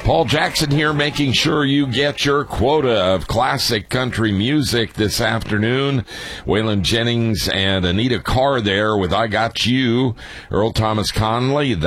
Paul Jackson here, making sure you get your quota of classic country music this afternoon. Waylon Jennings and Anita Carr there with I Got You. Earl Thomas Conley.